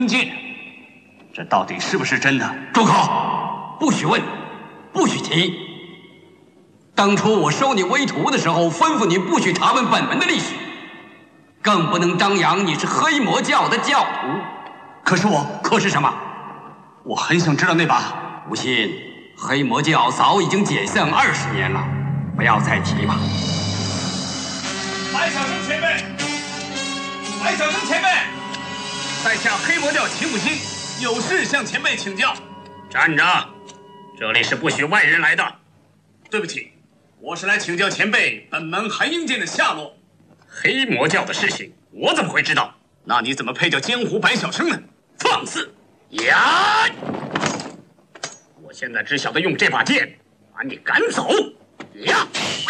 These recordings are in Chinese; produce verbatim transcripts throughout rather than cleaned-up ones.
剑，这到底是不是真的？ 住口！不许问，不许提。当初我收你为徒的时候，吩咐你不许查问本门的历史，更不能张扬你是黑魔教的教徒。 可是我， 可是什么？ 我很想知道那把。 不信，黑魔教早已经解散二十年了，不要再提吧。 白小生前辈，白小生前辈，在下黑魔教秦武星，有事向前辈请教。 站着，这里是不许外人来的。 对不起，我是来请教前辈本门寒英剑的下落。 黑魔教的事情，我怎么会知道？ 那你怎么配叫江湖白小生呢？ 放肆！呀！我现在只晓得用这把剑把你赶走。呀！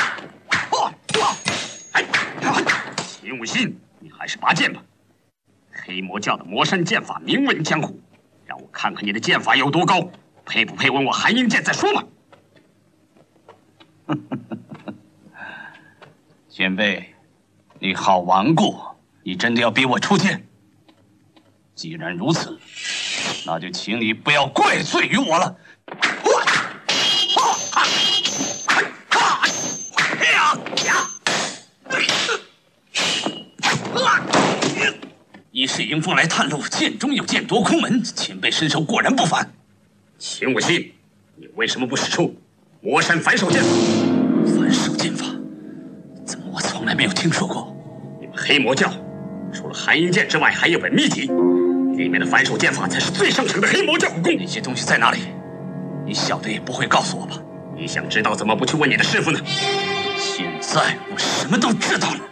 哎，秦武信，你还是拔剑吧。黑魔教的魔山剑法名闻江湖，让我看看你的剑法有多高，配不配问我寒英剑再说嘛。 前辈，你好顽固，你真的要逼我出剑？既然如此，那就请你不要怪罪于我了。一是迎风来探路，剑中有剑夺空门，前辈身手果然不凡。 秦武信，你为什么不使出魔山反手剑法？ 反手剑法？怎么我从来没有听说过？ 你们黑魔教除了寒英剑之外，还有本秘籍，里面的反手剑法才是最上乘的黑魔教武功。 那些东西在哪里？你小的也不会告诉我吧？ 你想知道，怎么不去问你的师傅呢？ 现在我什么都知道了。